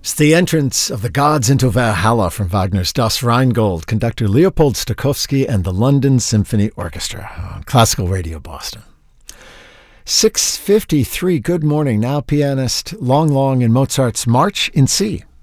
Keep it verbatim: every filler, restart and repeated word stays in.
It's the entrance of the gods into Valhalla from Wagner's Das Rheingold, conductor Leopold Stokowski and the London Symphony Orchestra on Classical Radio Boston. six fifty-three, good morning. Now pianist Long Long in Mozart's March in C.